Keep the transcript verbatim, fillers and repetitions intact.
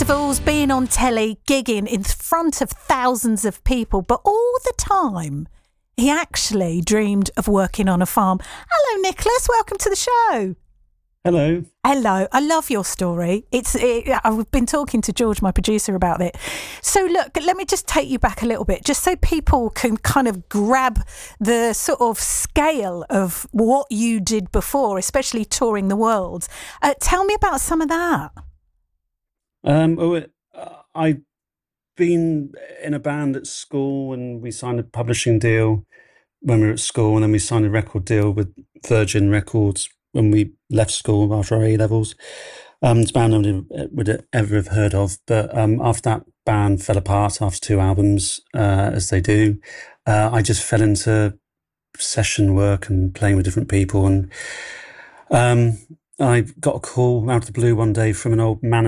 festivals, being on telly, gigging in front of thousands of people, but all the time he actually dreamed of working on a farm. Hello, Nicholas. Welcome to the show. Hello. Hello. I love your story. It's. It, I've been talking to George, my producer, about it. So look, let me just take you back a little bit, just so people can kind of grab the sort of scale of what you did before, especially touring the world. Uh, tell me about some of that. Um, oh, uh, I've been in a band at school, and we signed a publishing deal when we were at school, and then we signed a record deal with Virgin Records when we left school after our A-levels. Um, it's a band I would, would ever have heard of, but um, after that band fell apart after two albums, uh, as they do, uh, I just fell into session work and playing with different people, and um, I got a call out of the blue one day from an old manager